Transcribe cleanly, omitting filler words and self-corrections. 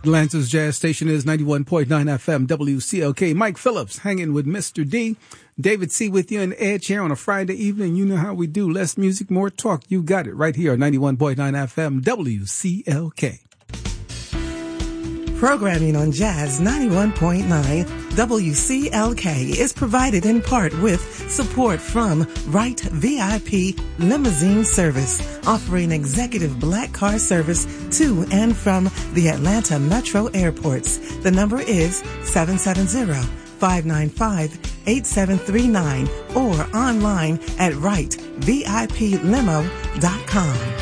Atlanta's Jazz Station is 91.9 FM WCLK. Mike Phillips hanging with Mr. D. David C. with you and Edge here on a Friday evening. You know how we do. Less music, more talk. You got it right here on 91.9 FM WCLK. Programming on Jazz 91.9 WCLK is provided in part with support from Wright VIP Limousine Service, offering executive black car service to and from the Atlanta Metro airports. The number is 770-595-8739 or online at wrightviplimo.com.